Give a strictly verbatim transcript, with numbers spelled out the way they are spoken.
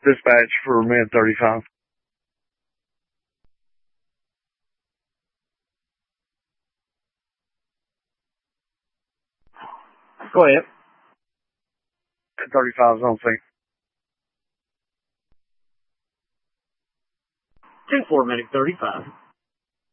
Dispatch for Med thirty-five. Go ahead. Med thirty-five is on scene. ten four, Medic thirty-five.